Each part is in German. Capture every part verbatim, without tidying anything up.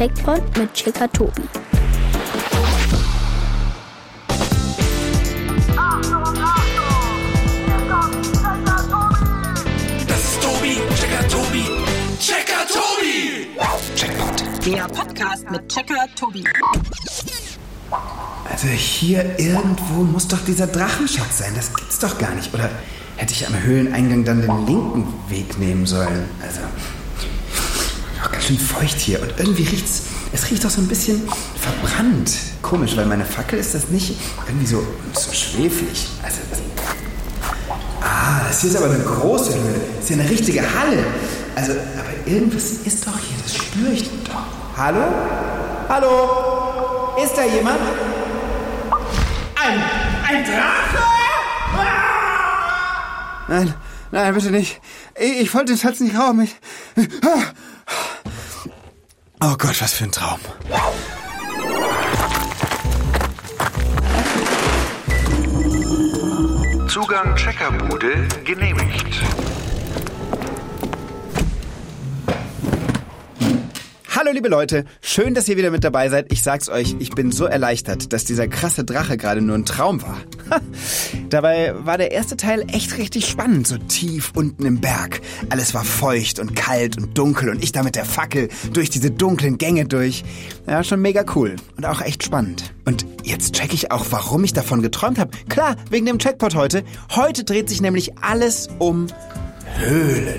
Checkpoint mit Checker Tobi. Das ist Tobi, Checker Tobi, Checker Tobi! Checkpoint. Der Podcast mit Checker Tobi. Also hier irgendwo muss doch dieser Drachenschatz sein. Das gibt's doch gar nicht. Oder hätte ich am Höhleneingang dann den linken Weg nehmen sollen? Also, doch ganz schön feucht hier. Und irgendwie riecht's, es riecht doch so ein bisschen verbrannt. Komisch, weil meine Fackel ist das nicht irgendwie so, so schweflig. Also, das, ah, das hier ist aber eine große Höhle. Das ist ja eine richtige Halle. Also, aber irgendwas ist doch hier, das spüre ich doch. Hallo? Hallo? Ist da jemand? Ein, ein Drache? Ah! Nein, nein, bitte nicht. Ich, ich wollte den Schatz nicht rauben. Ich, oh Gott, was für ein Traum. Zugang Checkerbude genehmigt. Hallo liebe Leute, schön, dass ihr wieder mit dabei seid. Ich sag's euch, ich bin so erleichtert, dass dieser krasse Drache gerade nur ein Traum war. Dabei war der erste Teil echt richtig spannend, so tief unten im Berg. Alles war feucht und kalt und dunkel und ich da mit der Fackel durch diese dunklen Gänge durch. Ja, schon mega cool und auch echt spannend. Und jetzt check ich auch, warum ich davon geträumt habe. Klar, wegen dem Checkpot heute. Heute dreht sich nämlich alles um Höhlen.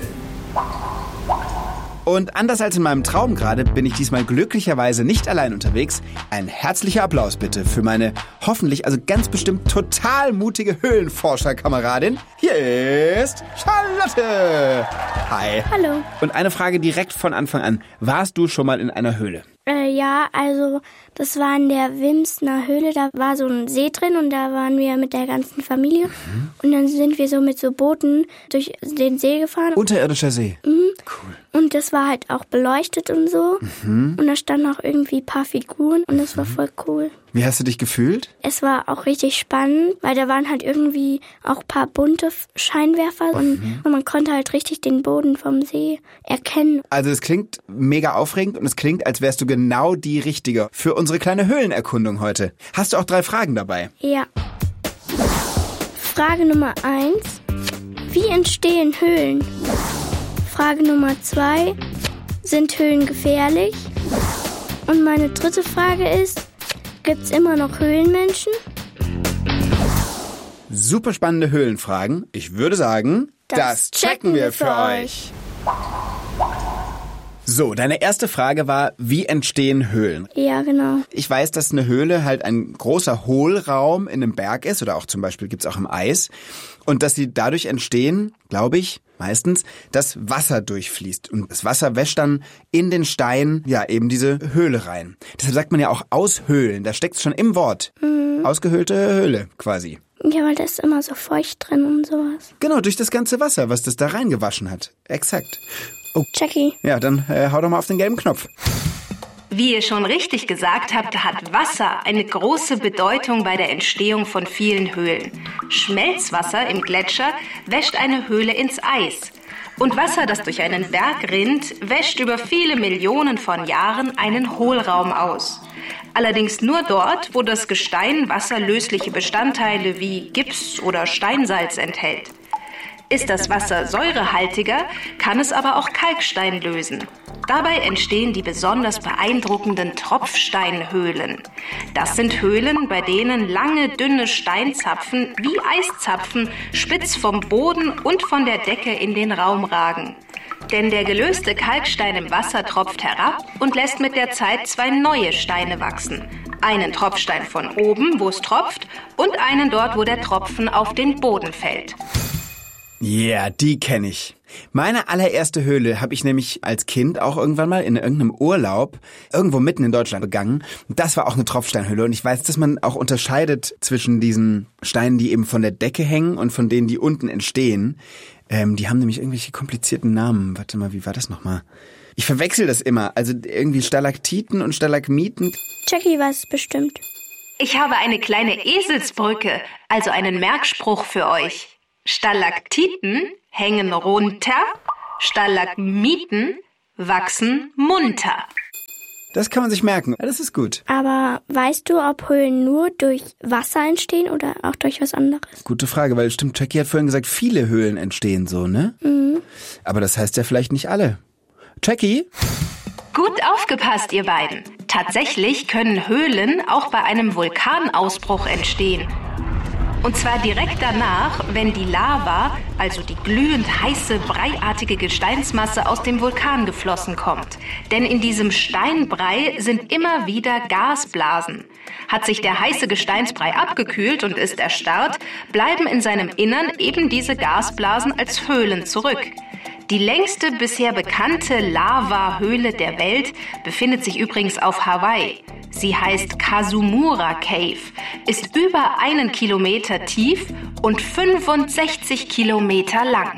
Und anders als in meinem Traum gerade bin ich diesmal glücklicherweise nicht allein unterwegs. Ein herzlicher Applaus bitte für meine hoffentlich, also ganz bestimmt total mutige Höhlenforscher-Kameradin. Hier ist Charlotte. Hi. Hallo. Und eine Frage direkt von Anfang an. Warst du schon mal in einer Höhle? Äh, ja, also das war in der Wimsner Höhle, da war so ein See drin und da waren wir mit der ganzen Familie. Mhm. Und dann sind wir so mit so Booten durch den See gefahren. Unterirdischer See? Mhm. Cool. Und das war halt auch beleuchtet und so. Mhm. Und da standen auch irgendwie ein paar Figuren und das war voll cool. Wie hast du dich gefühlt? Es war auch richtig spannend, weil da waren halt irgendwie auch ein paar bunte Scheinwerfer und, mhm. und man konnte halt richtig den Boden vom See erkennen. Also es klingt mega aufregend und es klingt, als wärst du genau die Richtige für unsere kleine Höhlenerkundung heute. Hast du auch drei Fragen dabei? Ja. Frage Nummer eins. Wie entstehen Höhlen? Frage Nummer zwei. Sind Höhlen gefährlich? Und meine dritte Frage ist, gibt's immer noch Höhlenmenschen? Super spannende Höhlenfragen. Ich würde sagen, das, das checken wir für euch. So, deine erste Frage war, wie entstehen Höhlen? Ja, genau. Ich weiß, dass eine Höhle halt ein großer Hohlraum in einem Berg ist oder auch zum Beispiel gibt's auch im Eis. Und dass sie dadurch entstehen, glaube ich, meistens, dass Wasser durchfließt. Und das Wasser wäscht dann in den Stein, ja, eben diese Höhle rein. Deshalb sagt man ja auch aushöhlen. Da steckt's schon im Wort. Mhm. Ausgehöhlte Höhle quasi. Ja, weil da ist immer so feucht drin und sowas. Genau, durch das ganze Wasser, was das da reingewaschen hat. Exakt. Oh. Jackie. Ja, dann äh, hau doch mal auf den gelben Knopf. Wie ihr schon richtig gesagt habt, hat Wasser eine große Bedeutung bei der Entstehung von vielen Höhlen. Schmelzwasser im Gletscher wäscht eine Höhle ins Eis. Und Wasser, das durch einen Berg rinnt, wäscht über viele Millionen von Jahren einen Hohlraum aus. Allerdings nur dort, wo das Gestein wasserlösliche Bestandteile wie Gips oder Steinsalz enthält. Ist das Wasser säurehaltiger, kann es aber auch Kalkstein lösen. Dabei entstehen die besonders beeindruckenden Tropfsteinhöhlen. Das sind Höhlen, bei denen lange, dünne Steinzapfen wie Eiszapfen spitz vom Boden und von der Decke in den Raum ragen. Denn der gelöste Kalkstein im Wasser tropft herab und lässt mit der Zeit zwei neue Steine wachsen. Einen Tropfstein von oben, wo es tropft, und einen dort, wo der Tropfen auf den Boden fällt. Ja, yeah, die kenne ich. Meine allererste Höhle habe ich nämlich als Kind auch irgendwann mal in irgendeinem Urlaub irgendwo mitten in Deutschland begangen. Das war auch eine Tropfsteinhöhle und ich weiß, dass man auch unterscheidet zwischen diesen Steinen, die eben von der Decke hängen und von denen, die unten entstehen. Ähm, die haben nämlich irgendwelche komplizierten Namen. Warte mal, wie war das nochmal? Ich verwechsel das immer. Also irgendwie Stalaktiten und Stalagmiten. Jackie weiß bestimmt. Ich habe eine kleine Eselsbrücke, also einen Merkspruch für euch. Stalaktiten hängen runter, Stalagmiten wachsen munter. Das kann man sich merken. Ja, das ist gut. Aber weißt du, ob Höhlen nur durch Wasser entstehen oder auch durch was anderes? Gute Frage, weil stimmt, Jackie hat vorhin gesagt, viele Höhlen entstehen so, ne? Mhm. Aber das heißt ja vielleicht nicht alle. Jackie? Gut aufgepasst, ihr beiden. Tatsächlich können Höhlen auch bei einem Vulkanausbruch entstehen. Und zwar direkt danach, wenn die Lava, also die glühend heiße, breiartige Gesteinsmasse aus dem Vulkan geflossen kommt. Denn in diesem Steinbrei sind immer wieder Gasblasen. Hat sich der heiße Gesteinsbrei abgekühlt und ist erstarrt, bleiben in seinem Innern eben diese Gasblasen als Höhlen zurück. Die längste bisher bekannte Lava-Höhle der Welt befindet sich übrigens auf Hawaii. Sie heißt Kasumura Cave, ist über einen Kilometer tief und fünfundsechzig Kilometer lang.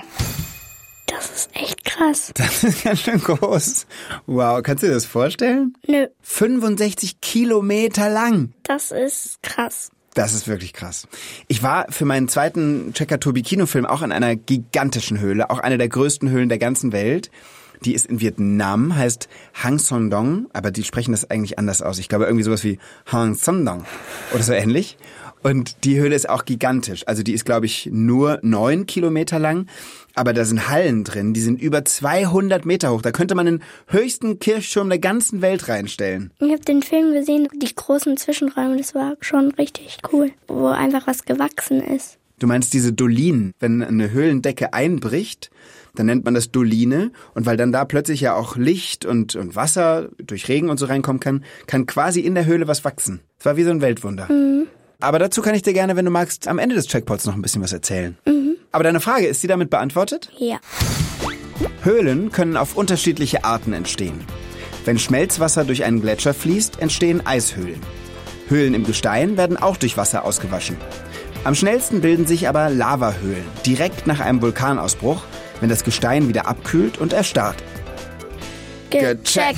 Das ist echt krass. Das ist ganz schön groß. Wow, kannst du dir das vorstellen? Nö. fünfundsechzig Kilometer lang. Das ist krass. Das ist wirklich krass. Ich war für meinen zweiten Checker Tobi Kinofilm auch in einer gigantischen Höhle, auch eine der größten Höhlen der ganzen Welt. Die ist in Vietnam, heißt Hang Son Dong, aber die sprechen das eigentlich anders aus. Ich glaube irgendwie sowas wie Hang Son Dong oder so ähnlich. Und die Höhle ist auch gigantisch. Also die ist, glaube ich, nur neun Kilometer lang. Aber da sind Hallen drin, die sind über zweihundert Meter hoch. Da könnte man den höchsten Kirchturm der ganzen Welt reinstellen. Ich habe den Film gesehen, die großen Zwischenräume, das war schon richtig cool, wo einfach was gewachsen ist. Du meinst diese Dolinen, wenn eine Höhlendecke einbricht, dann nennt man das Doline. Und weil dann da plötzlich ja auch Licht und, und Wasser durch Regen und so reinkommen kann, kann quasi in der Höhle was wachsen. Es war wie so ein Weltwunder. Mhm. Aber dazu kann ich dir gerne, wenn du magst, am Ende des Checkpots noch ein bisschen was erzählen. Mhm. Aber deine Frage, ist sie damit beantwortet? Ja. Höhlen können auf unterschiedliche Arten entstehen. Wenn Schmelzwasser durch einen Gletscher fließt, entstehen Eishöhlen. Höhlen im Gestein werden auch durch Wasser ausgewaschen. Am schnellsten bilden sich aber Lavahöhlen, direkt nach einem Vulkanausbruch, wenn das Gestein wieder abkühlt und erstarrt. Gecheckt.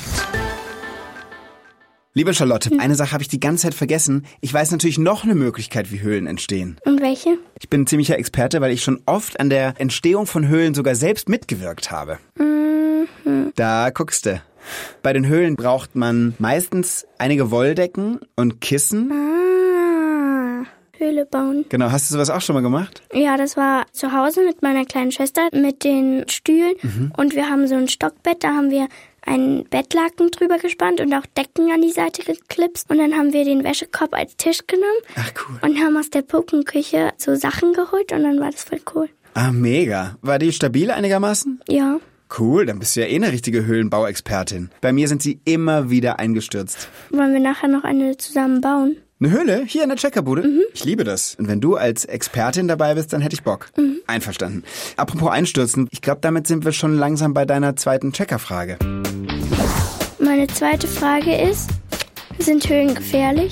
Liebe Charlotte, eine Sache habe ich die ganze Zeit vergessen. Ich weiß natürlich noch eine Möglichkeit, wie Höhlen entstehen. Und welche? Ich bin ein ziemlicher Experte, weil ich schon oft an der Entstehung von Höhlen sogar selbst mitgewirkt habe. Mhm. Da guckst du. Bei den Höhlen braucht man meistens einige Wolldecken und Kissen. Ah, Höhle bauen. Genau, hast du sowas auch schon mal gemacht? Ja, das war zu Hause mit meiner kleinen Schwester mit den Stühlen. Mhm. Und wir haben so ein Stockbett, da haben wir einen Bettlaken drüber gespannt und auch Decken an die Seite geklipst. Und dann haben wir den Wäschekorb als Tisch genommen. Ach, cool. Und haben aus der Puppenküche so Sachen geholt und dann war das voll cool. Ah, mega. War die stabil einigermaßen? Ja. Cool, dann bist du ja eh eine richtige Höhlenbauexpertin. Bei mir sind sie immer wieder eingestürzt. Wollen wir nachher noch eine zusammen bauen? Eine Höhle? Hier in der Checkerbude? Mhm. Ich liebe das. Und wenn du als Expertin dabei bist, dann hätte ich Bock. Mhm. Einverstanden. Apropos einstürzen, ich glaube, damit sind wir schon langsam bei deiner zweiten Checkerfrage. Meine zweite Frage ist, sind Höhlen gefährlich?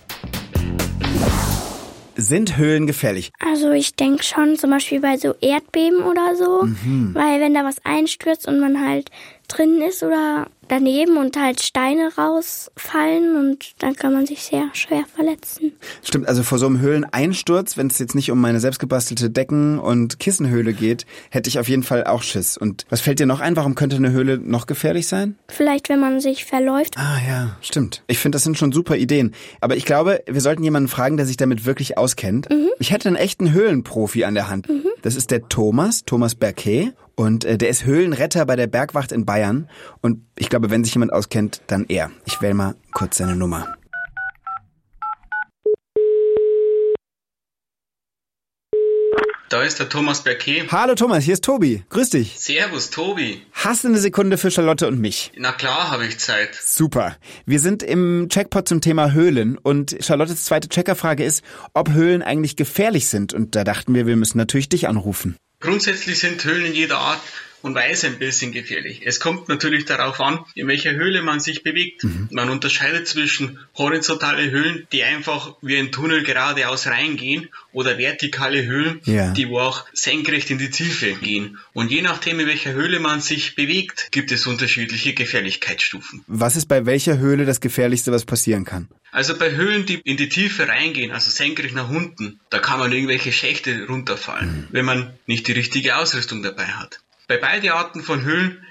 Sind Höhlen gefährlich? Also ich denke schon, zum Beispiel bei so Erdbeben oder so, mhm. weil wenn da was einstürzt und man halt drin ist oder daneben und halt Steine rausfallen und dann kann man sich sehr schwer verletzen. Stimmt, also vor so einem Höhleneinsturz, wenn es jetzt nicht um meine selbstgebastelte Decken- und Kissenhöhle geht, hätte ich auf jeden Fall auch Schiss. Und was fällt dir noch ein? Warum könnte eine Höhle noch gefährlich sein? Vielleicht, wenn man sich verläuft. Ah ja, stimmt. Ich finde, das sind schon super Ideen. Aber ich glaube, wir sollten jemanden fragen, der sich damit wirklich auskennt. Mhm. Ich hätte einen echten Höhlenprofi an der Hand. Mhm. Das ist der Thomas, Thomas Berquet. Und äh, der ist Höhlenretter bei der Bergwacht in Bayern. Und ich glaube, wenn sich jemand auskennt, dann er. Ich wähle mal kurz seine Nummer. Da ist der Thomas Berquet. Hallo Thomas, hier ist Tobi. Grüß dich. Servus, Tobi. Hast du eine Sekunde für Charlotte und mich? Na klar, habe ich Zeit. Super. Wir sind im Checkpot zum Thema Höhlen und Charlottes zweite Checkerfrage ist, ob Höhlen eigentlich gefährlich sind. Und da dachten wir, wir müssen natürlich dich anrufen. Grundsätzlich sind Höhlen in jeder Art und Weise ein bisschen gefährlich. Es kommt natürlich darauf an, in welcher Höhle man sich bewegt. Mhm. Man unterscheidet zwischen horizontale Höhlen, die einfach wie ein Tunnel geradeaus reingehen, oder vertikale Höhlen, ja. die wo auch senkrecht in die Tiefe gehen. Und je nachdem, in welcher Höhle man sich bewegt, gibt es unterschiedliche Gefährlichkeitsstufen. Was ist bei welcher Höhle das Gefährlichste, was passieren kann? Also bei Höhlen, die in die Tiefe reingehen, also senkrecht nach unten, da kann man irgendwelche Schächte runterfallen, mhm. wenn man nicht die richtige Ausrüstung dabei hat. Bei beiden Arten von Höhlen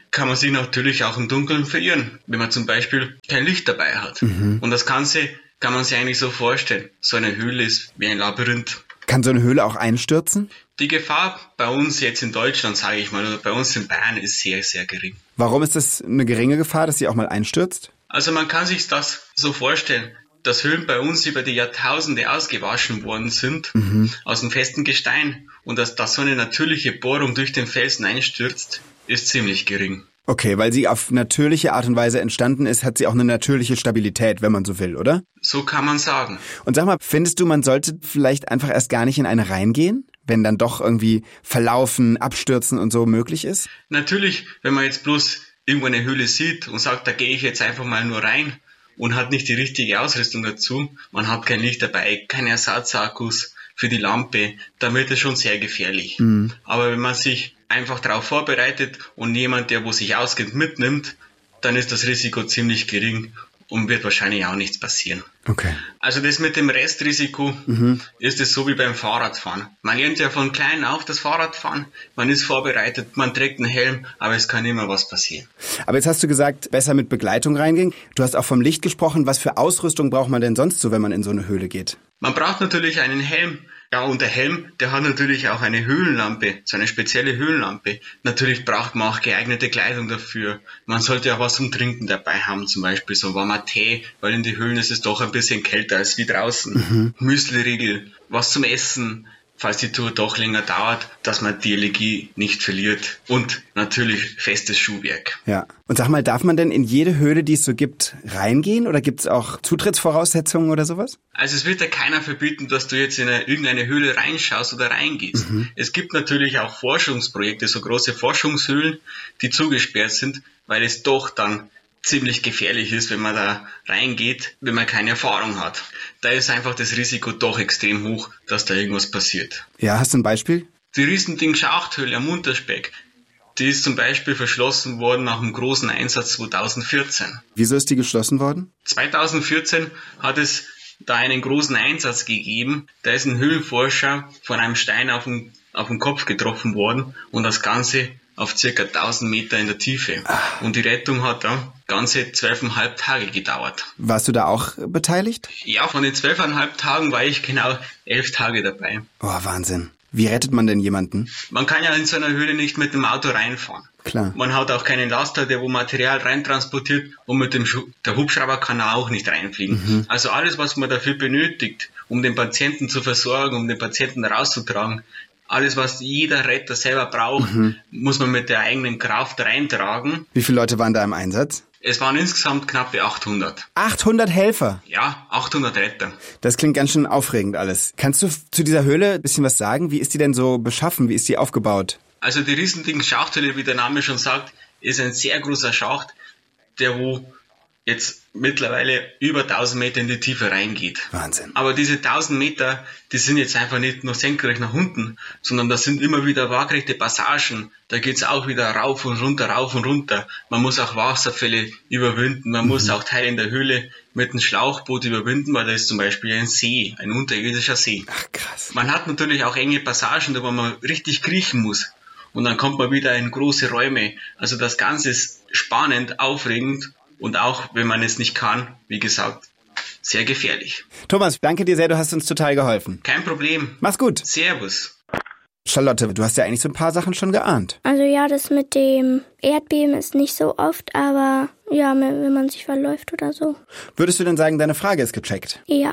kann man sich natürlich auch im Dunkeln verirren, wenn man zum Beispiel kein Licht dabei hat. Mhm. Und das Ganze kann man sich eigentlich so vorstellen. So eine Höhle ist wie ein Labyrinth. Kann so eine Höhle auch einstürzen? Die Gefahr bei uns jetzt in Deutschland, sage ich mal, oder bei uns in Bayern ist sehr, sehr gering. Warum ist das eine geringe Gefahr, dass sie auch mal einstürzt? Also man kann sich das so vorstellen, dass Höhlen bei uns über die Jahrtausende ausgewaschen worden sind, mhm. aus dem festen Gestein. Und dass da so eine natürliche Bohrung durch den Felsen einstürzt, ist ziemlich gering. Okay, weil sie auf natürliche Art und Weise entstanden ist, hat sie auch eine natürliche Stabilität, wenn man so will, oder? So kann man sagen. Und sag mal, findest du, man sollte vielleicht einfach erst gar nicht in eine reingehen, wenn dann doch irgendwie Verlaufen, Abstürzen und so möglich ist? Natürlich, wenn man jetzt bloß irgendwo eine Höhle sieht und sagt, da gehe ich jetzt einfach mal nur rein und hat nicht die richtige Ausrüstung dazu, man hat kein Licht dabei, keine Ersatzakkus für die Lampe, dann wird es schon sehr gefährlich. Mhm. Aber wenn man sich einfach darauf vorbereitet und jemand, der wo sich auskennt, mitnimmt, dann ist das Risiko ziemlich gering und wird wahrscheinlich auch nichts passieren. Okay. Also das mit dem Restrisiko mhm. ist es so wie beim Fahrradfahren. Man lernt ja von klein auf das Fahrradfahren, man ist vorbereitet, man trägt einen Helm, aber es kann immer was passieren. Aber jetzt hast du gesagt, besser mit Begleitung reingehen. Du hast auch vom Licht gesprochen. Was für Ausrüstung braucht man denn sonst so, wenn man in so eine Höhle geht? Man braucht natürlich einen Helm. Ja, und der Helm, der hat natürlich auch eine Höhlenlampe, so eine spezielle Höhlenlampe. Natürlich braucht man auch geeignete Kleidung dafür. Man sollte auch was zum Trinken dabei haben, zum Beispiel so warmer Tee, weil in den Höhlen ist es doch ein bisschen kälter als wie draußen. Mhm. Müsliriegel, was zum Essen, falls die Tour doch länger dauert, dass man die Energie nicht verliert. Und natürlich festes Schuhwerk. Ja. Und sag mal, darf man denn in jede Höhle, die es so gibt, reingehen? Oder gibt es auch Zutrittsvoraussetzungen oder sowas? Also es wird ja keiner verbieten, dass du jetzt in eine, irgendeine Höhle reinschaust oder reingehst. Mhm. Es gibt natürlich auch Forschungsprojekte, so große Forschungshöhlen, die zugesperrt sind, weil es doch dann ziemlich gefährlich ist, wenn man da reingeht, wenn man keine Erfahrung hat. Da ist einfach das Risiko doch extrem hoch, dass da irgendwas passiert. Ja, hast du ein Beispiel? Die Riesending-Schachthöhle am Unterspeck, die ist zum Beispiel verschlossen worden nach einem großen Einsatz zweitausendvierzehn. Wieso ist die geschlossen worden? zweitausendvierzehn hat es da einen großen Einsatz gegeben. Da ist ein Höhlenforscher von einem Stein auf den, auf den Kopf getroffen worden und das Ganze auf circa tausend Meter in der Tiefe. Ach. Und die Rettung hat da ganze zwölfeinhalb Tage gedauert. Warst du da auch beteiligt? Ja, von den zwölfeinhalb Tagen war ich genau elf Tage dabei. Oh, Wahnsinn. Wie rettet man denn jemanden? Man kann ja in so einer Höhle nicht mit dem Auto reinfahren. Klar. Man hat auch keinen Laster, der wo Material reintransportiert und mit dem Schu- der Hubschrauber kann er auch nicht reinfliegen. Mhm. Also alles, was man dafür benötigt, um den Patienten zu versorgen, um den Patienten rauszutragen, alles, was jeder Retter selber braucht, mhm. muss man mit der eigenen Kraft reintragen. Wie viele Leute waren da im Einsatz? Es waren insgesamt knappe achthundert. achthundert Helfer? Ja, achthundert Retter. Das klingt ganz schön aufregend alles. Kannst du zu dieser Höhle ein bisschen was sagen? Wie ist die denn so beschaffen? Wie ist die aufgebaut? Also die Riesending-Schachthöhle, wie der Name schon sagt, ist ein sehr großer Schacht, der wo jetzt mittlerweile über tausend Meter in die Tiefe reingeht. Wahnsinn. Aber diese tausend Meter, die sind jetzt einfach nicht nur senkrecht nach unten, sondern das sind immer wieder waagrechte Passagen. Da geht's auch wieder rauf und runter, rauf und runter. Man muss auch Wasserfälle überwinden. Man mhm. muss auch Teile in der Höhle mit einem Schlauchboot überwinden, weil da ist zum Beispiel ein See, ein unterirdischer See. Ach, krass. Man hat natürlich auch enge Passagen, da wo man richtig kriechen muss. Und dann kommt man wieder in große Räume. Also das Ganze ist spannend, aufregend. Und auch, wenn man es nicht kann, wie gesagt, sehr gefährlich. Thomas, danke dir sehr, du hast uns total geholfen. Kein Problem. Mach's gut. Servus. Charlotte, du hast ja eigentlich so ein paar Sachen schon geahnt. Also ja, das mit dem Erdbeben ist nicht so oft, aber ja, wenn man sich verläuft oder so. Würdest du denn sagen, deine Frage ist gecheckt? Ja.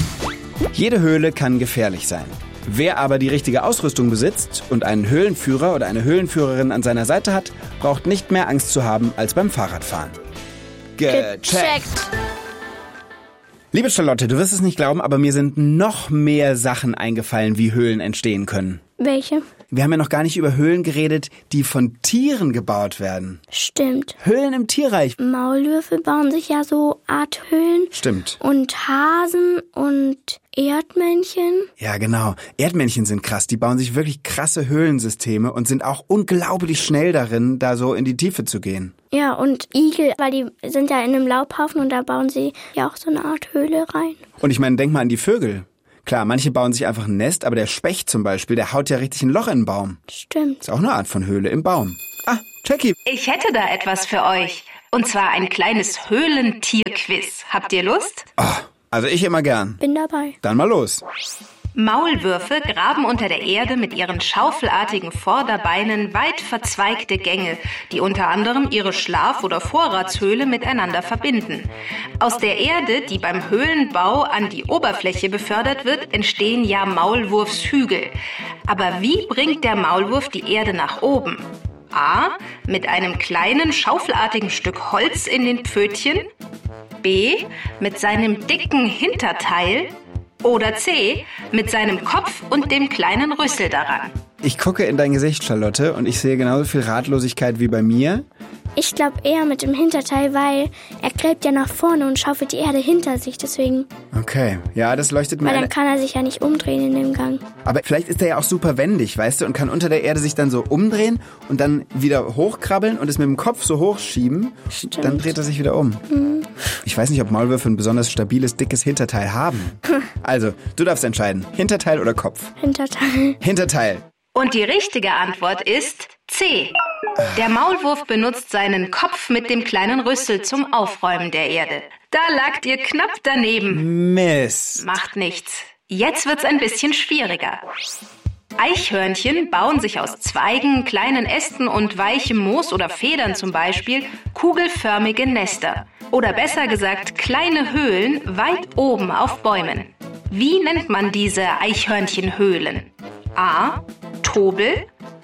Jede Höhle kann gefährlich sein. Wer aber die richtige Ausrüstung besitzt und einen Höhlenführer oder eine Höhlenführerin an seiner Seite hat, braucht nicht mehr Angst zu haben als beim Fahrradfahren. Gecheckt. Liebe Charlotte, du wirst es nicht glauben, aber mir sind noch mehr Sachen eingefallen, wie Höhlen entstehen können. Welche? Wir haben ja noch gar nicht über Höhlen geredet, die von Tieren gebaut werden. Stimmt. Höhlen im Tierreich. Maulwürfe bauen sich ja so Art Höhlen. Stimmt. Und Hasen und Erdmännchen. Ja, genau. Erdmännchen sind krass. Die bauen sich wirklich krasse Höhlensysteme und sind auch unglaublich schnell darin, da so in die Tiefe zu gehen. Ja, und Igel, weil die sind ja in einem Laubhaufen und da bauen sie ja auch so eine Art Höhle rein. Und ich meine, denk mal an die Vögel. Klar, manche bauen sich einfach ein Nest, aber der Specht zum Beispiel, der haut ja richtig ein Loch in den Baum. Stimmt. Ist auch eine Art von Höhle im Baum. Ah, Jackie. Ich hätte da etwas für euch. Und zwar ein kleines Höhlentierquiz. Habt ihr Lust? Oh, also ich immer gern. Bin dabei. Dann mal los. Maulwürfe graben unter der Erde mit ihren schaufelartigen Vorderbeinen weit verzweigte Gänge, die unter anderem ihre Schlaf- oder Vorratshöhle miteinander verbinden. Aus der Erde, die beim Höhlenbau an die Oberfläche befördert wird, entstehen ja Maulwurfshügel. Aber wie bringt der Maulwurf die Erde nach oben? A. Mit einem kleinen schaufelartigen Stück Holz in den Pfötchen. B. Mit seinem dicken Hinterteil. Oder C. Mit seinem Kopf und dem kleinen Rüssel daran. Ich gucke in dein Gesicht, Charlotte, und ich sehe genauso viel Ratlosigkeit wie bei mir. Ich glaube eher mit dem Hinterteil, weil er gräbt ja nach vorne und schaufelt die Erde hinter sich, deswegen. Okay, ja, das leuchtet mir Weil dann ein. kann er sich ja nicht umdrehen in dem Gang. Aber vielleicht ist er ja auch super wendig, weißt du, und kann unter der Erde sich dann so umdrehen und dann wieder hochkrabbeln und es mit dem Kopf so hochschieben. Stimmt. Dann dreht er sich wieder um. Mhm. Ich weiß nicht, ob Maulwürfe ein besonders stabiles, dickes Hinterteil haben. Also, du darfst entscheiden. Hinterteil oder Kopf? Hinterteil. Hinterteil. Und die richtige Antwort ist C. Der Maulwurf benutzt seinen Kopf mit dem kleinen Rüssel zum Aufräumen der Erde. Da lagt ihr knapp daneben. Mist. Macht nichts. Jetzt wird's ein bisschen schwieriger. Eichhörnchen bauen sich aus Zweigen, kleinen Ästen und weichem Moos oder Federn zum Beispiel kugelförmige Nester. Oder besser gesagt kleine Höhlen weit oben auf Bäumen. Wie nennt man diese Eichhörnchenhöhlen? A. Tobel,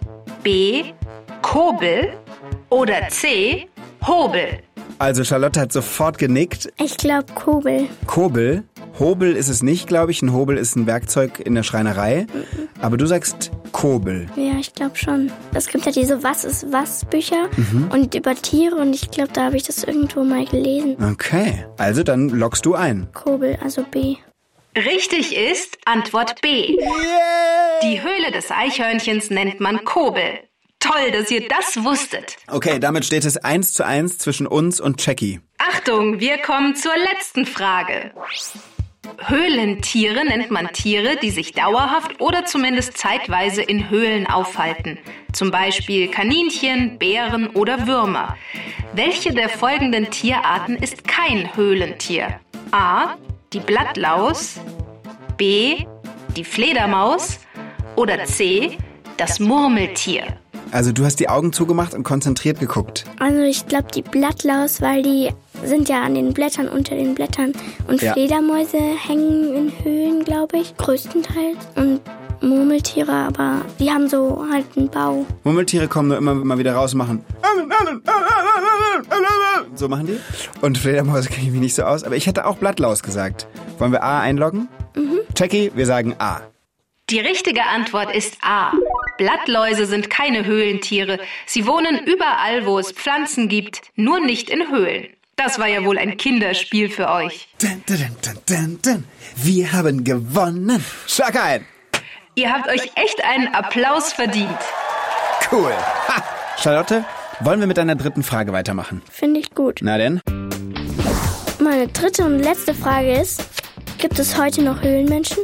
B. Kobel oder C. Hobel. Also Charlotte hat sofort genickt. Ich glaube Kobel. Kobel. Hobel ist es nicht, glaube ich. Ein Hobel ist ein Werkzeug in der Schreinerei. Mhm. Aber du sagst Kobel. Ja, ich glaube schon. Es gibt ja diese Was ist was Bücher mhm. und über Tiere und ich glaube, da habe ich das irgendwo mal gelesen. Okay, also dann loggst du ein. Kobel, also B. Richtig ist Antwort B. Yeah. Die Höhle des Eichhörnchens nennt man Kobel. Toll, dass ihr das wusstet. Okay, damit steht es eins zu eins zwischen uns und Jackie. Achtung, wir kommen zur letzten Frage. Höhlentiere nennt man Tiere, die sich dauerhaft oder zumindest zeitweise in Höhlen aufhalten. Zum Beispiel Kaninchen, Bären oder Würmer. Welche der folgenden Tierarten ist kein Höhlentier? A. Die Blattlaus, B. die Fledermaus oder C. das Murmeltier. Also du hast die Augen zugemacht und konzentriert geguckt. Also ich glaube die Blattlaus, weil die sind ja an den Blättern, unter den Blättern. Und ja. Fledermäuse hängen in Höhlen, glaube ich, größtenteils. Und Murmeltiere, aber die haben so halt einen Bau. Murmeltiere kommen nur immer mal wieder raus und machen... So machen die. Und Fledermäuse kenne ich mich nicht so aus. Aber ich hätte auch Blattlaus gesagt. Wollen wir A einloggen? Mhm. Jackie, wir sagen A. Die richtige Antwort ist A. Blattläuse sind keine Höhlentiere. Sie wohnen überall, wo es Pflanzen gibt, nur nicht in Höhlen. Das war ja wohl ein Kinderspiel für euch. Dun, dun, dun, dun, dun. Wir haben gewonnen. Schlag ein. Ihr habt euch echt einen Applaus verdient. Cool. Ha. Charlotte, wollen wir mit deiner dritten Frage weitermachen? Finde ich gut. Na denn? Meine dritte und letzte Frage ist, gibt es heute noch Höhlenmenschen?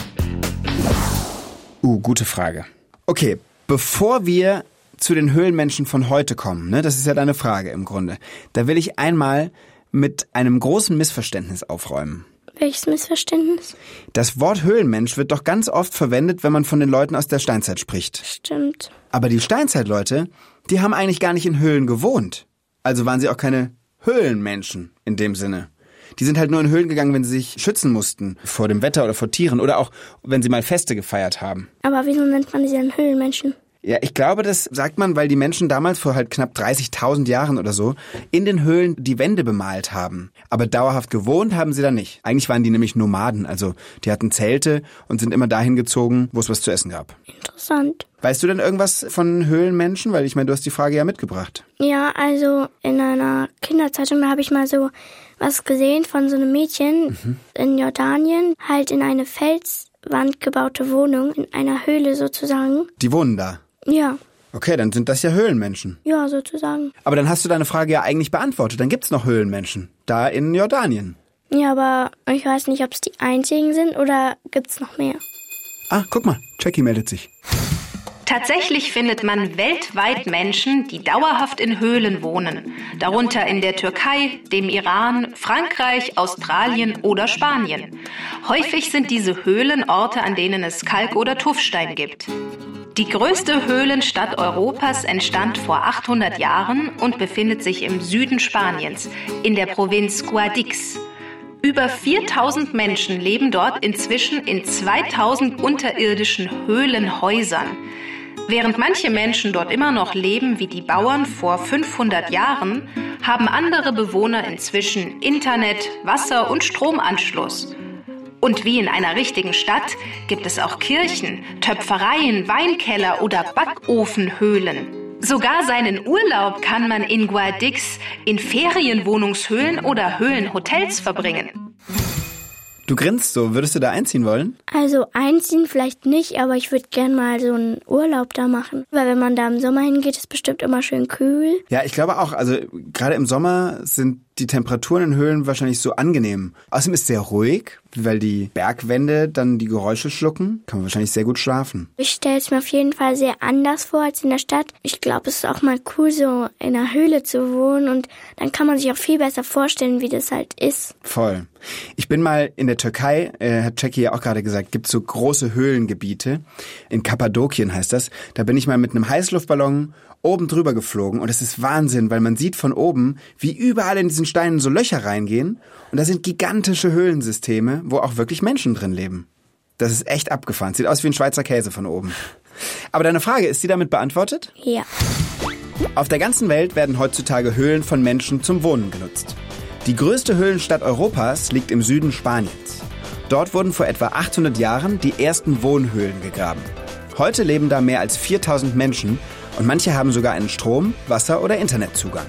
Uh, gute Frage. Okay, bevor wir zu den Höhlenmenschen von heute kommen, ne, das ist ja deine Frage im Grunde, da will ich einmal mit einem großen Missverständnis aufräumen. Welches Missverständnis? Das Wort Höhlenmensch wird doch ganz oft verwendet, wenn man von den Leuten aus der Steinzeit spricht. Stimmt. Aber die Steinzeitleute, die haben eigentlich gar nicht in Höhlen gewohnt. Also waren sie auch keine Höhlenmenschen in dem Sinne. Die sind halt nur in Höhlen gegangen, wenn sie sich schützen mussten vor dem Wetter oder vor Tieren oder auch, wenn sie mal Feste gefeiert haben. Aber wieso nennt man sie dann Höhlenmenschen? Ja, ich glaube, das sagt man, weil die Menschen damals vor halt knapp dreißigtausend Jahren oder so in den Höhlen die Wände bemalt haben. Aber dauerhaft gewohnt haben sie da nicht. Eigentlich waren die nämlich Nomaden, also die hatten Zelte und sind immer dahin gezogen, wo es was zu essen gab. Interessant. Weißt du denn irgendwas von Höhlenmenschen? Weil ich meine, du hast die Frage ja mitgebracht. Ja, also in einer Kinderzeitung, da habe ich mal so was gesehen von so einem Mädchen mhm. in Jordanien, halt in eine Felswand gebaute Wohnung, in einer Höhle sozusagen. Die wohnen da? Ja. Okay, dann sind das ja Höhlenmenschen. Ja, sozusagen. Aber dann hast du deine Frage ja eigentlich beantwortet. Dann gibt's noch Höhlenmenschen. Da in Jordanien. Ja, aber ich weiß nicht, ob es die einzigen sind oder gibt's noch mehr. Ah, guck mal. Jackie meldet sich. Tatsächlich findet man weltweit Menschen, die dauerhaft in Höhlen wohnen. Darunter in der Türkei, dem Iran, Frankreich, Australien oder Spanien. Häufig sind diese Höhlen Orte, an denen es Kalk oder Tuffstein gibt. Die größte Höhlenstadt Europas entstand vor achthundert Jahren und befindet sich im Süden Spaniens, in der Provinz Guadix. Über viertausend Menschen leben dort inzwischen in zweitausend unterirdischen Höhlenhäusern. Während manche Menschen dort immer noch leben wie die Bauern vor fünfhundert Jahren, haben andere Bewohner inzwischen Internet, Wasser und Stromanschluss. Und wie in einer richtigen Stadt gibt es auch Kirchen, Töpfereien, Weinkeller oder Backofenhöhlen. Sogar seinen Urlaub kann man in Guadix in Ferienwohnungshöhlen oder Höhlenhotels verbringen. Du grinst so. Würdest du da einziehen wollen? Also einziehen vielleicht nicht, aber ich würde gerne mal so einen Urlaub da machen. Weil wenn man da im Sommer hingeht, ist es bestimmt immer schön kühl. Ja, ich glaube auch. Also gerade im Sommer sind die Temperaturen in Höhlen wahrscheinlich so angenehm. Außerdem ist es sehr ruhig, weil die Bergwände dann die Geräusche schlucken. Kann man wahrscheinlich sehr gut schlafen. Ich stelle es mir auf jeden Fall sehr anders vor als in der Stadt. Ich glaube, es ist auch mal cool, so in einer Höhle zu wohnen. Und dann kann man sich auch viel besser vorstellen, wie das halt ist. Voll. Ich bin mal in der Türkei, äh, hat Jackie ja auch gerade gesagt, gibt es so große Höhlengebiete. In Kappadokien heißt das. Da bin ich mal mit einem Heißluftballon oben drüber geflogen und es ist Wahnsinn, weil man sieht von oben, wie überall in diesen Steinen so Löcher reingehen und da sind gigantische Höhlensysteme, wo auch wirklich Menschen drin leben. Das ist echt abgefahren. Sieht aus wie ein Schweizer Käse von oben. Aber deine Frage, ist die damit beantwortet? Ja. Auf der ganzen Welt werden heutzutage Höhlen von Menschen zum Wohnen genutzt. Die größte Höhlenstadt Europas liegt im Süden Spaniens. Dort wurden vor etwa achthundert Jahren die ersten Wohnhöhlen gegraben. Heute leben da mehr als viertausend Menschen und manche haben sogar einen Strom-, Wasser- oder Internetzugang.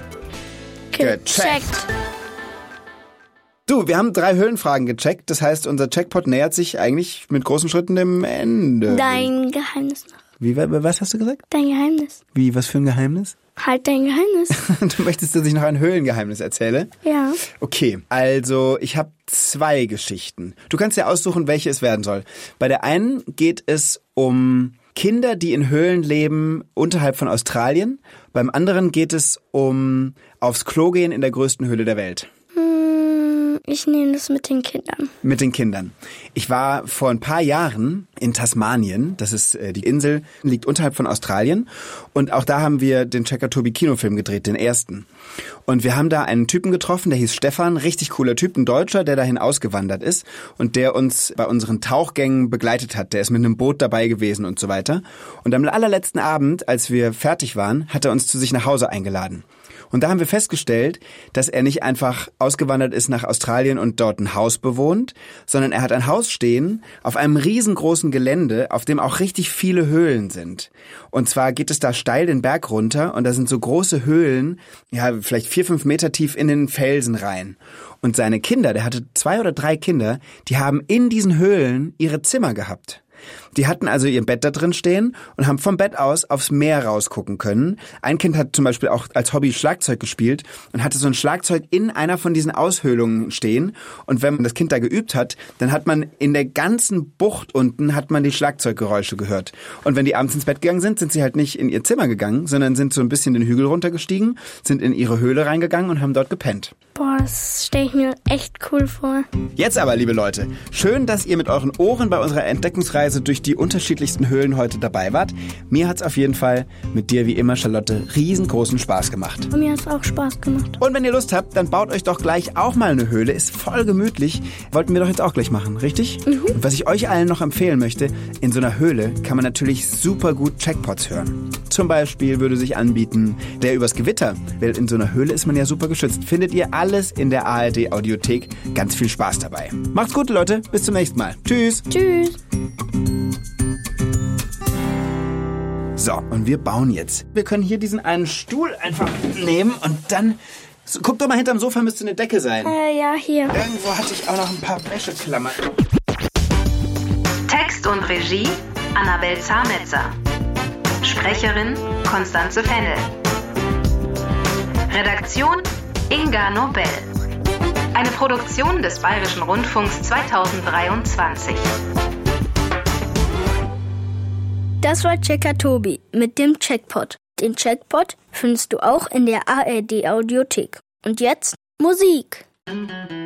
Gecheckt. Du, wir haben drei Höhlenfragen gecheckt. Das heißt, unser Checkpot nähert sich eigentlich mit großen Schritten dem Ende. Dein Geheimnis noch. Wie, was hast du gesagt? Dein Geheimnis. Wie, was für ein Geheimnis? Halt dein Geheimnis. Du möchtest, dass ich noch ein Höhlengeheimnis erzähle? Ja. Okay, also ich habe zwei Geschichten. Du kannst ja aussuchen, welche es werden soll. Bei der einen geht es um Kinder, die in Höhlen leben, unterhalb von Australien. Beim anderen geht es um aufs Klo gehen in der größten Höhle der Welt. Ich nehme das mit den Kindern. Mit den Kindern. Ich war vor ein paar Jahren in Tasmanien. Das ist äh, die Insel, liegt unterhalb von Australien. Und auch da haben wir den Checker Tobi Kinofilm gedreht, den ersten. Und wir haben da einen Typen getroffen, der hieß Stefan. Richtig cooler Typ, ein Deutscher, der dahin ausgewandert ist. Und der uns bei unseren Tauchgängen begleitet hat. Der ist mit einem Boot dabei gewesen und so weiter. Und am allerletzten Abend, als wir fertig waren, hat er uns zu sich nach Hause eingeladen. Und da haben wir festgestellt, dass er nicht einfach ausgewandert ist nach Australien und dort ein Haus bewohnt, sondern er hat ein Haus stehen auf einem riesengroßen Gelände, auf dem auch richtig viele Höhlen sind. Und zwar geht es da steil den Berg runter und da sind so große Höhlen, ja, vielleicht vier, fünf Meter tief in den Felsen rein. Und seine Kinder, der hatte zwei oder drei Kinder, die haben in diesen Höhlen ihre Zimmer gehabt. Die hatten also ihr Bett da drin stehen und haben vom Bett aus aufs Meer rausgucken können. Ein Kind hat zum Beispiel auch als Hobby Schlagzeug gespielt und hatte so ein Schlagzeug in einer von diesen Aushöhlungen stehen. Und wenn man das Kind da geübt hat, dann hat man in der ganzen Bucht unten hat man die Schlagzeuggeräusche gehört. Und wenn die abends ins Bett gegangen sind, sind sie halt nicht in ihr Zimmer gegangen, sondern sind so ein bisschen den Hügel runtergestiegen, sind in ihre Höhle reingegangen und haben dort gepennt. Boah, das stelle ich mir echt cool vor. Jetzt aber, liebe Leute, schön, dass ihr mit euren Ohren bei unserer Entdeckungsreise durch die unterschiedlichsten Höhlen heute dabei wart. Mir hat's auf jeden Fall mit dir wie immer, Charlotte, riesengroßen Spaß gemacht. Und mir hat's auch Spaß gemacht. Und wenn ihr Lust habt, dann baut euch doch gleich auch mal eine Höhle. Ist voll gemütlich. Wollten wir doch jetzt auch gleich machen, richtig? Mhm. Und was ich euch allen noch empfehlen möchte, in so einer Höhle kann man natürlich super gut Checkpots hören. Zum Beispiel würde sich anbieten, der übers Gewitter. Weil in so einer Höhle ist man ja super geschützt. Findet ihr alles in der A R D Audiothek. Ganz viel Spaß dabei. Macht's gut, Leute. Bis zum nächsten Mal. Tschüss. Tschüss. So, und wir bauen jetzt. Wir können hier diesen einen Stuhl einfach nehmen und dann... So, guck doch mal, hinterm Sofa müsste eine Decke sein. Äh, ja, hier. Irgendwo hatte ich auch noch ein paar Wäscheklammern. Text und Regie Annabel Zarnetzer. Sprecherin Konstanze Fennel. Redaktion Inga Nobel. Eine Produktion des Bayerischen Rundfunks zweitausenddreiundzwanzig. Das war Checker Tobi mit dem Checkpot. Den Checkpot findest du auch in der A R D Audiothek. Und jetzt Musik.